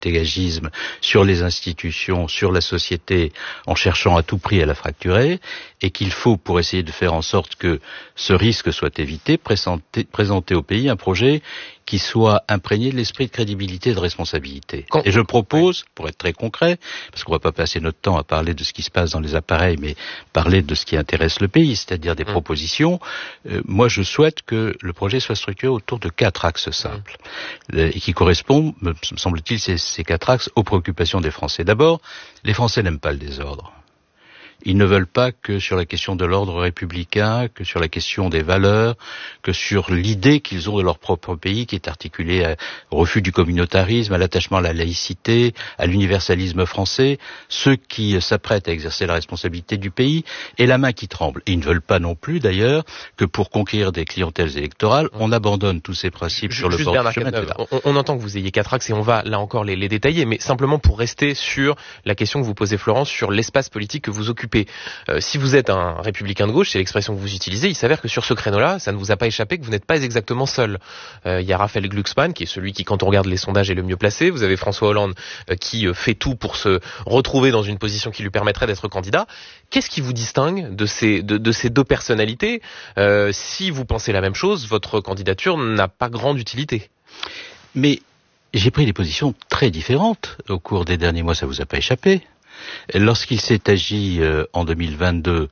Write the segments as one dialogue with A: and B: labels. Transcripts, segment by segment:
A: dégagisme sur les institutions, sur la société, en cherchant à tout prix à la fracturer, et qu'il faut, pour essayer de faire en sorte que ce risque soit évité, présenter au pays un projet qui soit imprégné de l'esprit de crédibilité et de responsabilité. Et je propose, pour être très concret, parce qu'on ne va pas passer notre temps à parler de ce qui se passe dans les appareils, mais parler de ce qui intéresse le pays, c'est-à-dire des propositions, moi je souhaite que le projet soit structuré autour de 4 axes simples, et qui correspondent, me semble-t-il, ces 4 axes aux préoccupations des Français. D'abord, les Français n'aiment pas le désordre. Ils ne veulent pas que sur la question de l'ordre républicain, que sur la question des valeurs, que sur l'idée qu'ils ont de leur propre pays qui est articulée au refus du communautarisme, à l'attachement à la laïcité, à l'universalisme français, ceux qui s'apprêtent à exercer la responsabilité du pays et la main qui tremble. Et ils ne veulent pas non plus d'ailleurs que pour conquérir des clientèles électorales, on abandonne tous ces principes sur le bord du chemin.
B: On entend que vous ayez 4 axes et on va là encore les détailler, mais simplement pour rester sur la question que vous posez Florence, sur l'espace politique que vous occupez. Si vous êtes un républicain de gauche, c'est l'expression que vous utilisez, il s'avère que sur ce créneau-là, ça ne vous a pas échappé que vous n'êtes pas exactement seul. Il y a Raphaël Glucksmann, qui est celui qui, quand on regarde les sondages, est le mieux placé. Vous avez François Hollande, qui fait tout pour se retrouver dans une position qui lui permettrait d'être candidat. Qu'est-ce qui vous distingue de ces deux personnalités? Si vous pensez la même chose, votre candidature n'a pas grande utilité.
A: Mais j'ai pris des positions très différentes au cours des derniers mois, ça vous a pas échappé. Lorsqu'il s'est agi en 2022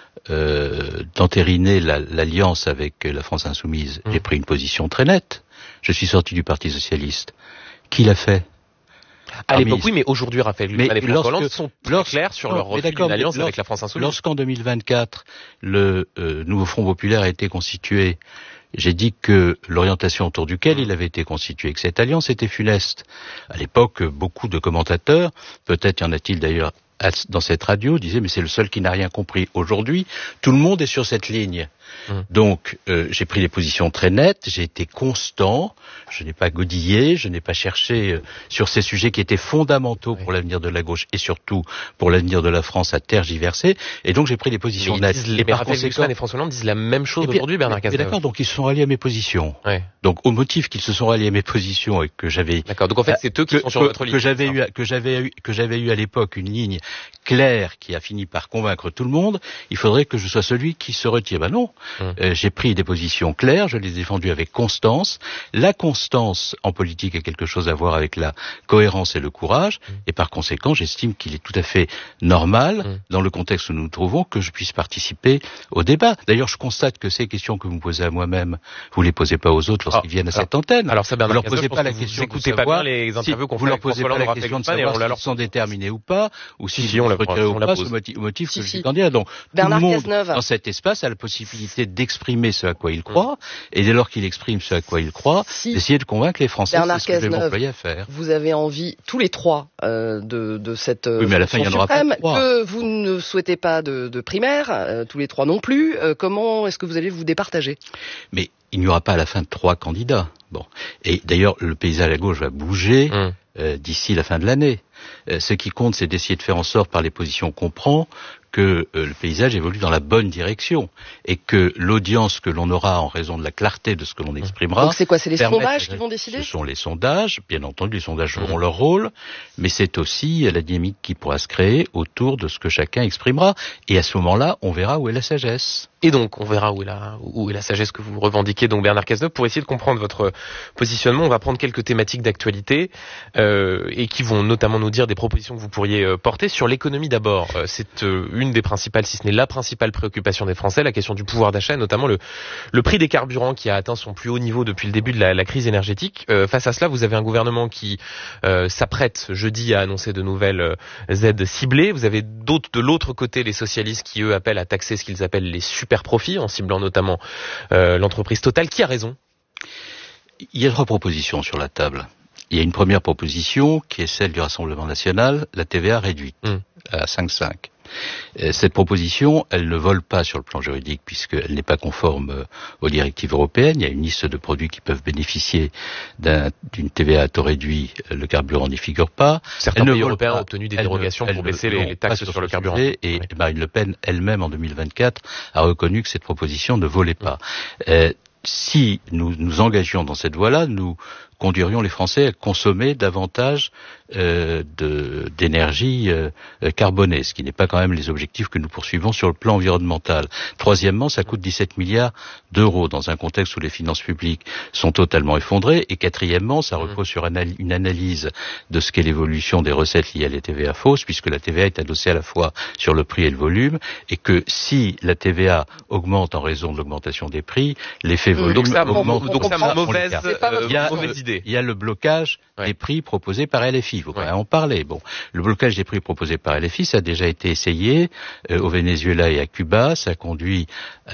A: d'entériner l'alliance avec la France Insoumise, j'ai pris une position très nette. Je suis sorti du Parti Socialiste. Qui l'a fait?
B: À l'époque, oui, mais aujourd'hui, Raphaël Glucksmann et François Hollande sont très clairs sur leur refus d'une alliance avec la France Insoumise.
A: Lorsqu'en 2024, le nouveau Front Populaire a été constitué, j'ai dit que l'orientation autour duquel il avait été constitué, que cette alliance était funeste. À l'époque, beaucoup de commentateurs, peut-être y en a-t-il d'ailleurs dans cette radio, disaient mais c'est le seul qui n'a rien compris. Aujourd'hui, tout le monde est sur cette ligne. Donc, j'ai pris des positions très nettes, j'ai été constant, je n'ai pas godillé, je n'ai pas cherché sur ces sujets qui étaient fondamentaux pour l'avenir de la gauche et surtout pour l'avenir de la France à tergiverser, et donc j'ai pris des positions nettes.
B: Et par conséquent, et François Hollande disent la même chose aujourd'hui, Bernard Cazeneuve.
A: D'accord, donc ils se sont ralliés à mes positions.
B: Ouais.
A: Donc au motif qu'ils se sont ralliés à mes positions et que j'avais...
B: D'accord, donc en fait c'est eux qui sont sur votre ligne.
A: Que j'avais eu à l'époque une ligne claire qui a fini par convaincre tout le monde, il faudrait que je sois celui qui se retire. Ben non. J'ai pris des positions claires, je les ai défendues avec constance. La constance en politique a quelque chose à voir avec la cohérence et le courage, et par conséquent, j'estime qu'il est tout à fait normal, dans le contexte où nous nous trouvons, que je puisse participer au débat. D'ailleurs, je constate que ces questions que vous me posez à moi-même, vous les posez pas aux autres lorsqu'ils viennent à cette antenne.
B: Alors ça, Bernard
A: vous leur posez pas la question de savoir
B: les interviews qu'on
A: vous leur posez pas la question de savoir s'ils sont déterminés ou pas, ou s'ils sont retirés ou pas, au motif que je suis candidat. Donc, tout le monde dans cet espace a la possibilité d'exprimer ce à quoi il croit, et dès lors qu'il exprime ce à quoi il croit, d'essayer de convaincre les Français.
C: Bernard
A: c'est ce que je vais m'employer à faire.
C: Vous avez envie, tous les trois, de cette
A: oui, mais à la fin, il y en aura pas trois.
C: Que vous ne souhaitez pas de primaire, tous les trois non plus. Comment est-ce que vous allez vous départager?
A: Mais il n'y aura pas à la fin 3 candidats. Bon. Et d'ailleurs, le paysage à gauche va bouger d'ici la fin de l'année. Ce qui compte, c'est d'essayer de faire en sorte, par les positions qu'on prend, que le paysage évolue dans la bonne direction et que l'audience que l'on aura en raison de la clarté de ce que l'on exprimera...
C: Donc c'est quoi? C'est les sondages qui vont décider?
A: Ce sont les sondages, bien entendu, les sondages joueront leur rôle, mais c'est aussi la dynamique qui pourra se créer autour de ce que chacun exprimera. Et à ce moment-là, on verra où est la sagesse.
B: Et donc, on verra où est la sagesse que vous revendiquez, donc Bernard Cazeneuve. Pour essayer de comprendre votre positionnement, on va prendre quelques thématiques d'actualité et qui vont notamment nous dire des propositions que vous pourriez porter sur l'économie d'abord. C'est une des principales, si ce n'est la principale préoccupation des Français, la question du pouvoir d'achat, et notamment le prix des carburants qui a atteint son plus haut niveau depuis le début de la crise énergétique. Face à cela, vous avez un gouvernement qui s'apprête jeudi à annoncer de nouvelles aides ciblées. Vous avez de l'autre côté les socialistes qui, eux, appellent à taxer ce qu'ils appellent les super profits, en ciblant notamment l'entreprise Total. Qui a raison?
A: Il y a 3 propositions sur la table. Il y a une première proposition qui est celle du Rassemblement national, la TVA réduite à 5,5. Cette proposition, elle ne vole pas sur le plan juridique puisqu'elle n'est pas conforme aux directives européennes. Il y a une liste de produits qui peuvent bénéficier d'une TVA à taux réduit. Le carburant n'y figure pas.
B: Certains pays européens ont obtenu des dérogations pour baisser les taxes sur le carburant.
A: Et Marine Le Pen elle-même en 2024 a reconnu que cette proposition ne volait pas. Si nous nous engagions dans cette voie-là, nous conduirions les Français à consommer davantage d'énergie carbonée, ce qui n'est pas quand même les objectifs que nous poursuivons sur le plan environnemental. Troisièmement, ça coûte 17 milliards d'euros dans un contexte où les finances publiques sont totalement effondrées. Et quatrièmement, ça repose sur une analyse de ce qu'est l'évolution des recettes liées à la TVA fausse, puisque la TVA est adossée à la fois sur le prix et le volume, et que si la TVA augmente en raison de l'augmentation des prix, l'effet volume augmente.
B: Donc ça, mauvaise idée.
A: Il y a le blocage des prix proposés par LFI. Il faut quand même en parler. Bon, le blocage des prix proposés par LFI, ça a déjà été essayé au Venezuela et à Cuba. Ça conduit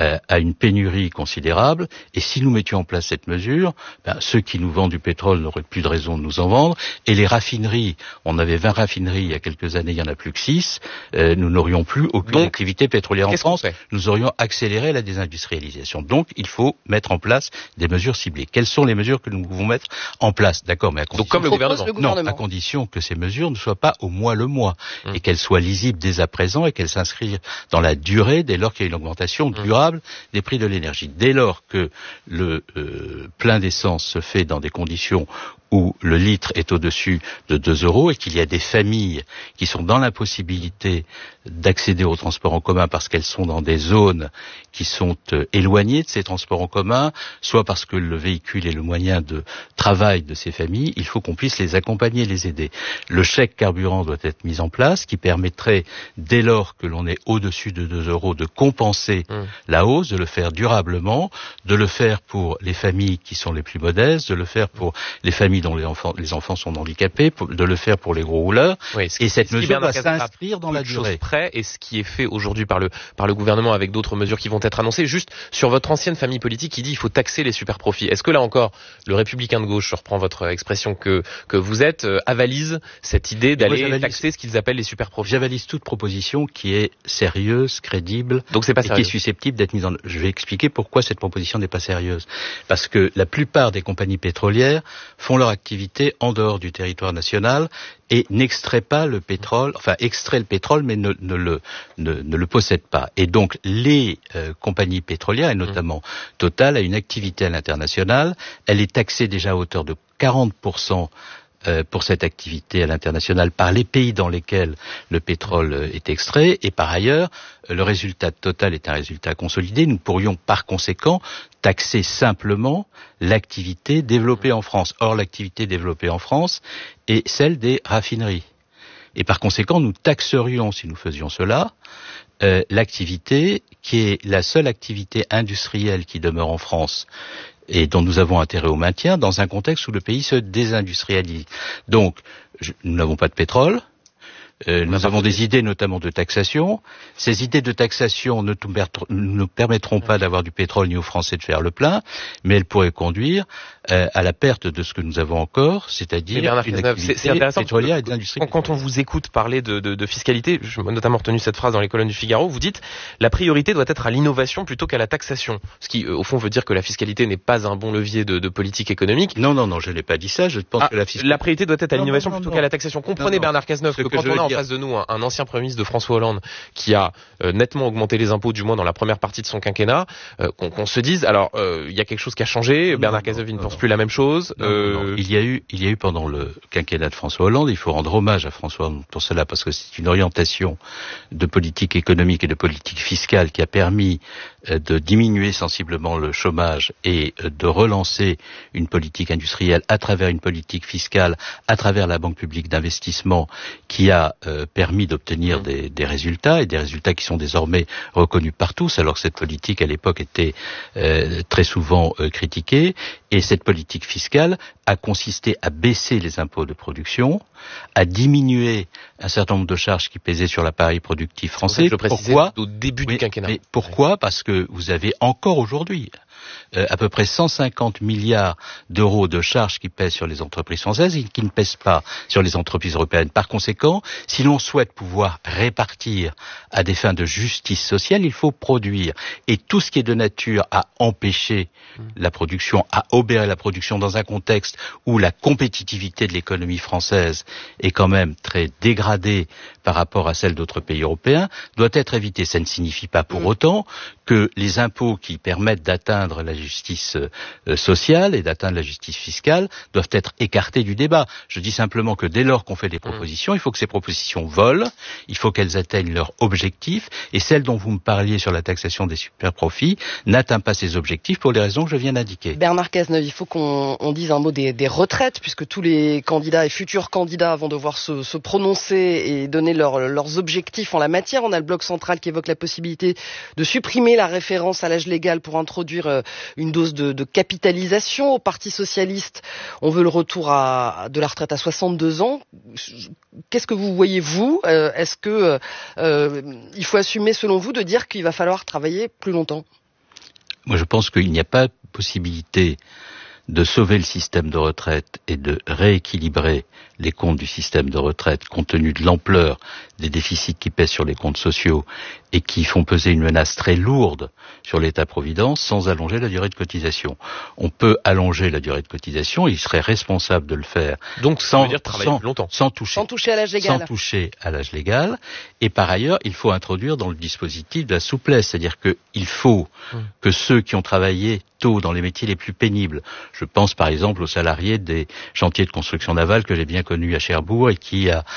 A: à une pénurie considérable. Et si nous mettions en place cette mesure, ceux qui nous vendent du pétrole n'auraient plus de raison de nous en vendre. Et les raffineries, on avait 20 raffineries il y a quelques années, il n'y en a plus que 6. Nous n'aurions plus aucune activité pétrolière en France. Nous aurions accéléré la désindustrialisation. Donc, il faut mettre en place des mesures ciblées. Quelles sont les mesures que nous pouvons mettre en place? D'accord, mais à condition...
B: Donc, comme le gouvernement.
A: Non, à condition que ces mesures ne soient pas au mois le mois et qu'elles soient lisibles dès à présent et qu'elles s'inscrivent dans la durée dès lors qu'il y a une augmentation durable des prix de l'énergie. Dès lors que le plein d'essence se fait dans des conditions où le litre est au-dessus de 2 euros et qu'il y a des familles qui sont dans l'impossibilité d'accéder aux transports en commun parce qu'elles sont dans des zones qui sont éloignées de ces transports en commun, soit parce que le véhicule est le moyen de travail de ces familles, il faut qu'on puisse les accompagner, les aider. Le chèque carburant doit être mis en place, qui permettrait, dès lors que l'on est au-dessus de 2 euros, de compenser la hausse, de le faire durablement, de le faire pour les familles qui sont les plus modestes, de le faire pour les familles dont les enfants sont handicapés, de le faire pour les gros rouleurs.
B: Oui,
A: et cette mesure va s'inscrire dans la durée.
B: Près, et ce qui est fait aujourd'hui par le gouvernement avec d'autres mesures qui vont être annoncées. Juste sur votre ancienne famille politique qui dit il faut taxer les super profits. Est-ce que là encore, le républicain de gauche, je reprends votre expression que vous êtes, avalise cette idée d'aller taxer ce qu'ils appellent les super profits?
A: J'avalise toute proposition qui est sérieuse, crédible,
B: donc c'est pas sérieux,
A: et qui est susceptible d'être mise en œuvre. Je vais expliquer pourquoi cette proposition n'est pas sérieuse. Parce que la plupart des compagnies pétrolières font leur activité en dehors du territoire national et n'extrait pas le pétrole, enfin extrait le pétrole mais ne le possède pas. Et donc les compagnies pétrolières, et notamment Total, a une activité à l'international. Elle est taxée déjà à hauteur de 40% pour cette activité à l'international par les pays dans lesquels le pétrole est extrait. Et par ailleurs, le résultat Total est un résultat consolidé. Nous pourrions par conséquent taxer simplement l'activité développée en France. Or, l'activité développée en France est celle des raffineries. Et par conséquent, nous taxerions, si nous faisions cela, l'activité qui est la seule activité industrielle qui demeure en France et dont nous avons intérêt au maintien dans un contexte où le pays se désindustrialise. Donc, nous n'avons pas de pétrole. Nous avons des idées notamment de taxation. Ces idées de taxation ne nous permettront pas d'avoir du pétrole ni aux Français de faire le plein, mais elles pourraient conduire à la perte de ce que nous avons encore, c'est-à-dire une activité pétrolière et de l'industrie.
B: Quand on vous écoute parler de fiscalité, j'ai notamment retenu cette phrase dans les colonnes du Figaro, vous dites la priorité doit être à l'innovation plutôt qu'à la taxation. Ce qui, au fond, veut dire que la fiscalité n'est pas un bon levier de politique économique.
A: Non, je n'ai pas dit ça. Je pense que
B: la priorité doit être à l'innovation plutôt qu'à la taxation. Comprenez, Bernard Cazeneuve, que quand on a en face de nous un ancien Premier ministre de François Hollande qui a nettement augmenté les impôts, du moins dans la première partie de son quinquennat, qu'on se dise, alors il y a quelque chose qui a changé, Bernard Cazeneuve ne pense plus la même chose.
A: Non. Il y a eu pendant le quinquennat de François Hollande, il faut rendre hommage à François Hollande pour cela, parce que c'est une orientation de politique économique et de politique fiscale qui a permis de diminuer sensiblement le chômage et de relancer une politique industrielle à travers une politique fiscale, à travers la Banque publique d'investissement qui a permis d'obtenir des résultats, et des résultats qui sont désormais reconnus par tous, alors que cette politique à l'époque était très souvent critiquée. Et cette politique fiscale a consisté à baisser les impôts de production, à diminuer un certain nombre de charges qui pesaient sur l'appareil productif français.
B: Pourquoi ? Au début du quinquennat.
A: Mais pourquoi ? Parce que vous avez encore aujourd'hui à peu près 150 milliards d'euros de charges qui pèsent sur les entreprises françaises et qui ne pèsent pas sur les entreprises européennes. Par conséquent, si l'on souhaite pouvoir répartir à des fins de justice sociale, il faut produire. Et tout ce qui est de nature à empêcher la production, à obérer la production dans un contexte où la compétitivité de l'économie française est quand même très dégradée par rapport à celle d'autres pays européens doit être évitée. Ça ne signifie pas pour autant que les impôts qui permettent d'atteindre la justice sociale et d'atteindre la justice fiscale doivent être écartés du débat. Je dis simplement que dès lors qu'on fait des propositions, il faut que ces propositions volent, il faut qu'elles atteignent leur objectif, et celle dont vous me parliez sur la taxation des superprofits n'atteint pas ces objectifs pour les raisons que je viens d'indiquer.
C: Bernard Cazeneuve, il faut qu'on dise un mot des retraites, puisque tous les candidats et futurs candidats vont devoir se prononcer et donner leurs objectifs en la matière. On a le bloc central qui évoque la possibilité de supprimer la référence à l'âge légal pour introduire une dose de capitalisation. Au Parti socialiste, on veut le retour de la retraite à 62 ans. Qu'est-ce que vous voyez, vous? Est-ce que il faut assumer, selon vous, de dire qu'il va falloir travailler plus longtemps?
A: Moi, je pense qu'il n'y a pas possibilité de sauver le système de retraite et de rééquilibrer les comptes du système de retraite compte tenu de l'ampleur des déficits qui pèsent sur les comptes sociaux et qui font peser une menace très lourde sur l'État-providence sans allonger la durée de cotisation. On peut allonger la durée de cotisation, il serait responsable de le faire.
B: Donc ça veut dire travailler plus longtemps.
C: Sans toucher à l'âge légal.
A: Sans toucher à l'âge légal. Et par ailleurs, il faut introduire dans le dispositif de la souplesse, c'est-à-dire qu'il faut que ceux qui ont travaillé tôt dans les métiers les plus pénibles, je pense par exemple aux salariés des chantiers de construction navale que j'ai bien connus à Cherbourg et qui, à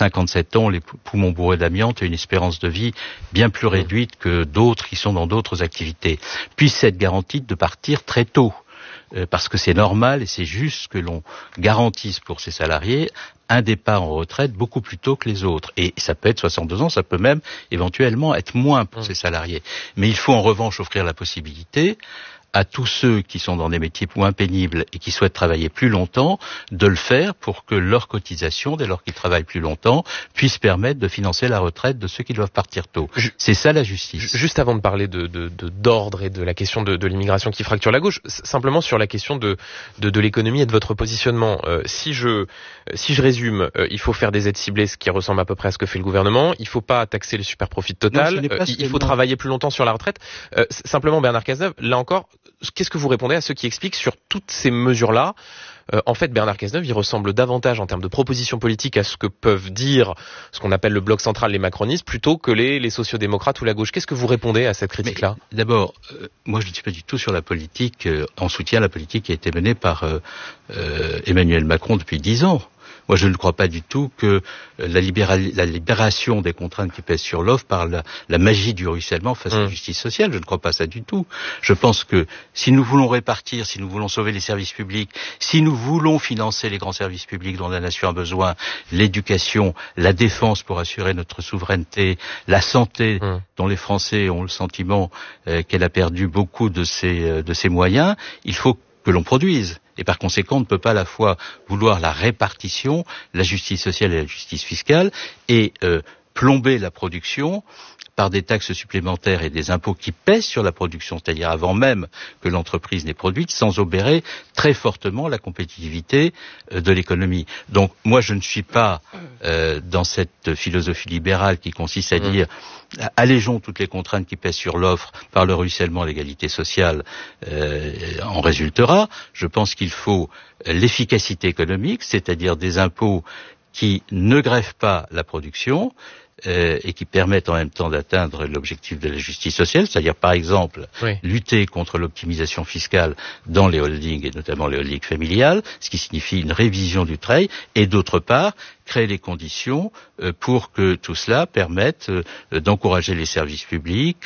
A: 57 ans, les poumons bourrés d'amiante et une espérance de vie bien plus réduite que d'autres qui sont dans d'autres activités, puissent être garantis de partir très tôt. Parce que c'est normal et c'est juste que l'on garantisse pour ces salariés un départ en retraite beaucoup plus tôt que les autres. Et ça peut être 62 ans, ça peut même éventuellement être moins pour ces salariés. Mais il faut en revanche offrir la possibilité à tous ceux qui sont dans des métiers moins pénibles et qui souhaitent travailler plus longtemps, de le faire pour que leur cotisation, dès lors qu'ils travaillent plus longtemps, puisse permettre de financer la retraite de ceux qui doivent partir tôt. C'est ça la justice.
B: Juste avant de parler d'ordre et de la question de l'immigration qui fracture la gauche, simplement sur la question de l'économie et de votre positionnement. Si je résume, il faut faire des aides ciblées, ce qui ressemble à peu près à ce que fait le gouvernement. Il ne faut pas taxer les superprofits total. Il faut travailler plus longtemps sur la retraite. Simplement, Bernard Cazeneuve, là encore, qu'est-ce que vous répondez à ceux qui expliquent sur toutes ces mesures-là? En fait, Bernard Cazeneuve, il ressemble davantage en termes de propositions politiques à ce que peuvent dire ce qu'on appelle le bloc central, les macronistes, plutôt que les sociodémocrates ou la gauche. Qu'est-ce que vous répondez à cette critique-là?
A: D'abord, moi je ne suis pas du tout sur la politique, en soutien à la politique qui a été menée par Emmanuel Macron depuis 10 ans. Moi, je ne crois pas du tout que la libération des contraintes qui pèsent sur l'offre par la magie du ruissellement fasse la justice sociale. Je ne crois pas ça du tout. Je pense que si nous voulons répartir, si nous voulons sauver les services publics, si nous voulons financer les grands services publics dont la nation a besoin, l'éducation, la défense pour assurer notre souveraineté, la santé dont les Français ont le sentiment qu'elle a perdu beaucoup de ses moyens, il faut que l'on produise. Et par conséquent, on ne peut pas à la fois vouloir la répartition, la justice sociale et la justice fiscale, et plomber la production par des taxes supplémentaires et des impôts qui pèsent sur la production, c'est-à-dire avant même que l'entreprise n'ait produite, sans obérer très fortement la compétitivité de l'économie. Donc moi, je ne suis pas dans cette philosophie libérale qui consiste à dire allégeons toutes les contraintes qui pèsent sur l'offre par le ruissellement, l'égalité sociale en résultera. Je pense qu'il faut l'efficacité économique, c'est-à-dire des impôts qui ne grèvent pas la production, et qui permettent en même temps d'atteindre l'objectif de la justice sociale, c'est-à-dire par exemple lutter contre l'optimisation fiscale dans les holdings et notamment les holdings familiales, ce qui signifie une révision du trade, et d'autre part créer les conditions pour que tout cela permette d'encourager les services publics,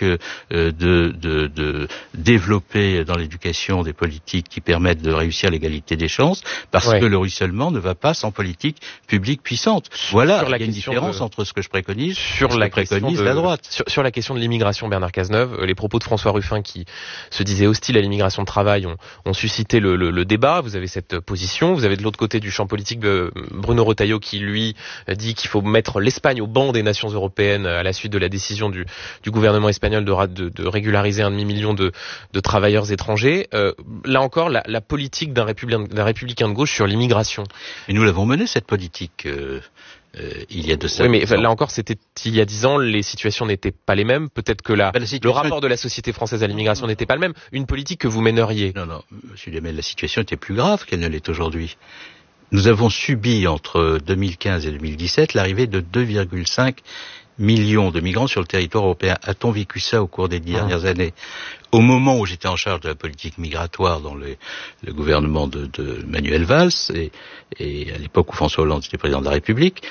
A: de développer dans l'éducation des politiques qui permettent de réussir l'égalité des chances, parce que le ruissellement ne va pas sans politique publique puissante. Voilà, il y a une différence entre ce que je préconise et ce que préconise la droite.
B: Sur la question de l'immigration, Bernard Cazeneuve, les propos de François Ruffin qui se disait hostile à l'immigration de travail ont suscité le débat. Vous avez cette position. Vous avez de l'autre côté du champ politique Bruno Retailleau qui, lui, dit qu'il faut mettre l'Espagne au banc des nations européennes à la suite de la décision du gouvernement espagnol de régulariser 1,5 million de travailleurs étrangers. Là encore, la politique d'un républicain de gauche sur l'immigration.
A: Et nous l'avons menée, cette politique. Il y a de ça.
B: Oui, mais là encore, c'était il y a 10 ans, les situations n'étaient pas les mêmes. Peut-être que le rapport de la société française à l'immigration n'était pas le même. Une politique que vous mèneriez.
A: Non, monsieur Duhamel, la situation était plus grave qu'elle ne l'est aujourd'hui. Nous avons subi entre 2015 et 2017 l'arrivée de 2,5 millions de migrants sur le territoire européen. A-t-on vécu ça au cours des dernières années? Au moment où j'étais en charge de la politique migratoire dans le gouvernement de Manuel Valls et à l'époque où François Hollande était président de la République,